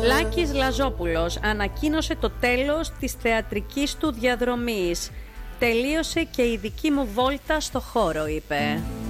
Λάκης Λαζόπουλος ανακοίνωσε το τέλος της θεατρικής του διαδρομής. Τελείωσε και η δική μου βόλτα στο χώρο, είπε.